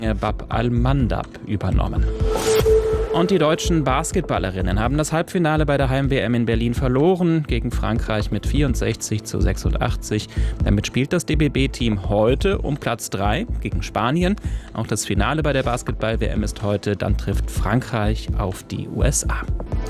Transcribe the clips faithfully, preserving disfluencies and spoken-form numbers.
Bab Al-Mandab übernommen. Und die deutschen Basketballerinnen haben das Halbfinale bei der Heim-W M in Berlin verloren gegen Frankreich mit vierundsechzig zu sechsundachtzig. Damit spielt das D B B-Team heute um Platz drei gegen Spanien. Auch das Finale bei der Basketball-W M ist heute. Dann trifft Frankreich auf die U S A.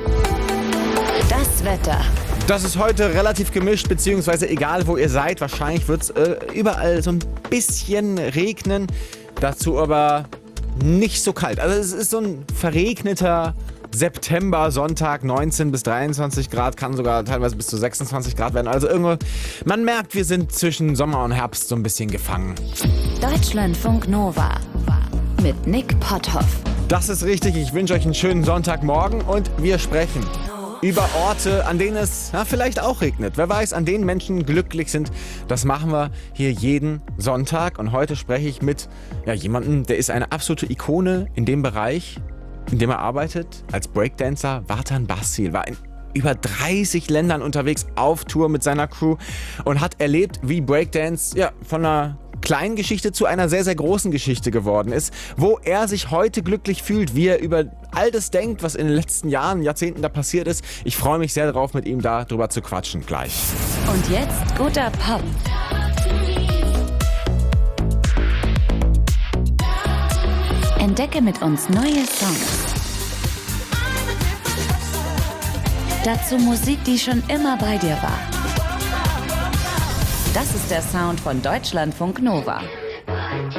Das Wetter. Das ist heute relativ gemischt, beziehungsweise egal wo ihr seid, wahrscheinlich wird es äh, überall so ein bisschen regnen. Dazu aber nicht so kalt. Also es ist so ein verregneter September, Sonntag, neunzehn bis dreiundzwanzig Grad, kann sogar teilweise bis zu sechsundzwanzig Grad werden. Also irgendwo, man merkt, wir sind zwischen Sommer und Herbst so ein bisschen gefangen. Deutschlandfunk Nova mit Nick Potthoff. Das ist richtig, ich wünsche euch einen schönen Sonntagmorgen und wir sprechen über Orte, an denen es na, vielleicht auch regnet. Wer weiß, an denen Menschen glücklich sind. Das machen wir hier jeden Sonntag. Und heute spreche ich mit ja, jemandem, der ist eine absolute Ikone in dem Bereich, in dem er arbeitet. Als Breakdancer, Vartan Basil, war in über dreißig Ländern unterwegs auf Tour mit seiner Crew und hat erlebt, wie Breakdance ja, von einer kleinen Geschichte zu einer sehr, sehr großen Geschichte geworden ist, wo er sich heute glücklich fühlt, wie er über all das denkt, was in den letzten Jahren, Jahrzehnten da passiert ist. Ich freue mich sehr darauf, mit ihm darüber zu quatschen gleich. Und jetzt guter Pop. Entdecke mit uns neue Songs. Dazu Musik, die schon immer bei dir war. Das ist der Sound von Deutschlandfunk Nova.